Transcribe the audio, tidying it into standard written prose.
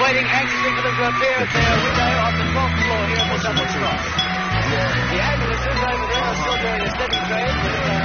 waiting anxiously for them to appear at their window on the 12th floor here at the Double Cross. The ambulances over there are still doing a steady trade, but